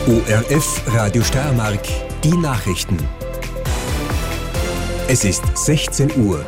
ORF Radio Steiermark, die Nachrichten. Es ist 16 Uhr.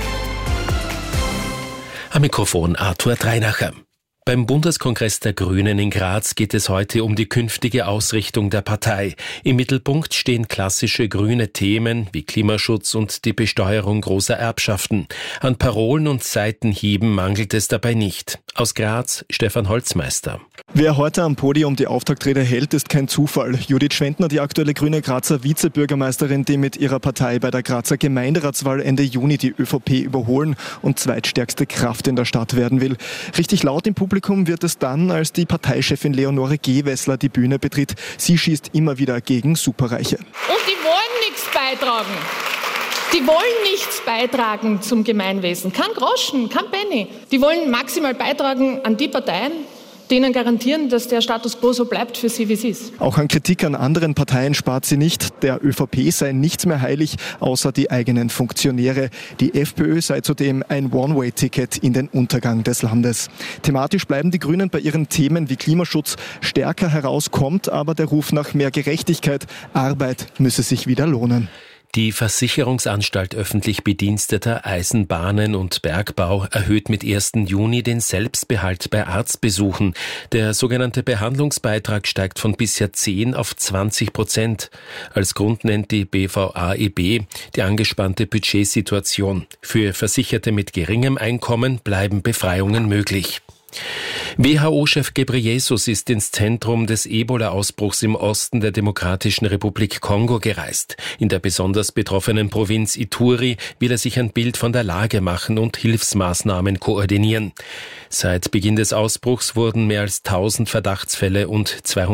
Am Mikrofon Arthur Dreinacher. Beim Bundeskongress der Grünen in Graz geht es heute um die künftige Ausrichtung der Partei. Im Mittelpunkt stehen klassische grüne Themen wie Klimaschutz und die Besteuerung großer Erbschaften. An Parolen und Seitenhieben mangelt es dabei nicht. Aus Graz, Stefan Holzmeister. Wer heute am Podium die Auftaktrede hält, ist kein Zufall. Judith Schwentner, die aktuelle grüne Grazer Vizebürgermeisterin, die mit ihrer Partei bei der Grazer Gemeinderatswahl Ende Juni die ÖVP überholen und zweitstärkste Kraft in der Stadt werden will. Richtig laut im Publikum wird es dann, als die Parteichefin Leonore Gewessler die Bühne betritt. Sie schießt immer wieder gegen Superreiche. Und die wollen nichts beitragen. Die wollen nichts beitragen zum Gemeinwesen. Kein Groschen, kein Penny. Die wollen maximal beitragen an die Parteien, die ihnen garantieren, dass der Status quo so bleibt für sie, wie es ist. Auch an Kritik an anderen Parteien spart sie nicht. Der ÖVP sei nichts mehr heilig, außer die eigenen Funktionäre. Die FPÖ sei zudem ein One-Way-Ticket in den Untergang des Landes. Thematisch bleiben die Grünen bei ihren Themen wie Klimaschutz. Stärker heraus kommt aber der Ruf nach mehr Gerechtigkeit. Arbeit müsse sich wieder lohnen. Die Versicherungsanstalt öffentlich Bediensteter Eisenbahnen und Bergbau erhöht mit 1. Juni den Selbstbehalt bei Arztbesuchen. Der sogenannte Behandlungsbeitrag steigt von bisher 10 auf 20%. Als Grund nennt die BVAEB die angespannte Budgetsituation. Für Versicherte mit geringem Einkommen bleiben Befreiungen möglich. WHO-Chef Ghebreyesus ist ins Zentrum des Ebola-Ausbruchs im Osten der Demokratischen Republik Kongo gereist. In der besonders betroffenen Provinz Ituri will er sich ein Bild von der Lage machen und Hilfsmaßnahmen koordinieren. Seit Beginn des Ausbruchs wurden mehr als 1000 Verdachtsfälle und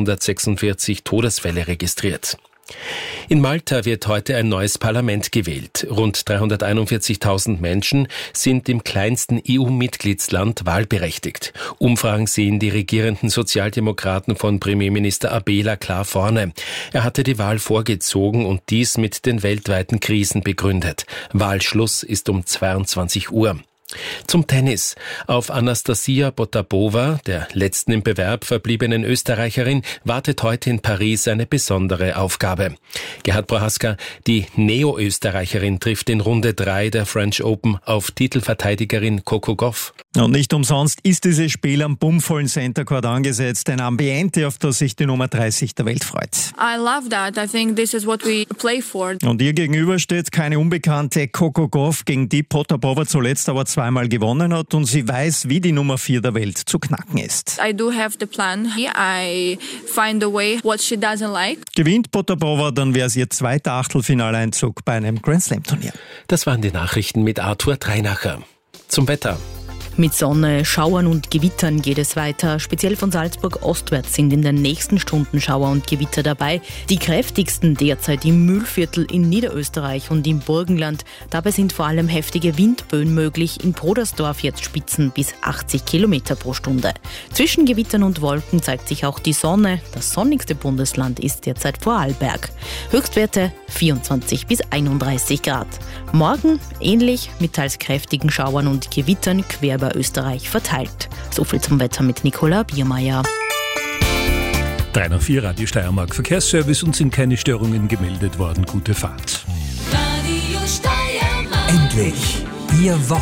246 Todesfälle registriert. In Malta wird heute ein neues Parlament gewählt. Rund 341.000 Menschen sind im kleinsten EU-Mitgliedsland wahlberechtigt. Umfragen sehen die regierenden Sozialdemokraten von Premierminister Abela klar vorne. Er hatte die Wahl vorgezogen und dies mit den weltweiten Krisen begründet. Wahlschluss ist um 22 Uhr. Zum Tennis. Auf Anastasia Potapova, der letzten im Bewerb verbliebenen Österreicherin, wartet heute in Paris eine besondere Aufgabe. Gerhard Prohaska, die Neo-Österreicherin, trifft in Runde 3 der French Open auf Titelverteidigerin Coco Gauff. Und nicht umsonst ist dieses Spiel am bummvollen Center Court angesetzt, ein Ambiente, auf das sich die Nummer 30 der Welt freut. I love that. I think this is what we play for. Und ihr gegenüber steht keine unbekannte Coco Gauff, gegen die Potapova zuletzt aber zweimal gewonnen hat, und sie weiß, wie die Nummer 4 der Welt zu knacken ist. I do have the plan. I find a way what she doesn't like. Gewinnt Potapova, dann wäre es ihr zweiter Achtelfinaleinzug bei einem Grand Slam Turnier. Das waren die Nachrichten mit Arthur Dreinacher. Zum Wetter. Mit Sonne, Schauern und Gewittern geht es weiter. Speziell von Salzburg ostwärts sind in den nächsten Stunden Schauer und Gewitter dabei. Die kräftigsten derzeit im Mühlviertel in Niederösterreich und im Burgenland. Dabei sind vor allem heftige Windböen möglich. In Brodersdorf jetzt Spitzen bis 80 Kilometer pro Stunde. Zwischen Gewittern und Wolken zeigt sich auch die Sonne. Das sonnigste Bundesland ist derzeit Vorarlberg. Höchstwerte 24 bis 31 Grad. Morgen ähnlich mit teils kräftigen Schauern und Gewittern quer über Österreich verteilt. So viel zum Wetter mit Nicola Biermeier. 3 nach 4 Radio Steiermark Verkehrsservice, und sind keine Störungen gemeldet worden. Gute Fahrt. Endlich! Ihr Wochenende.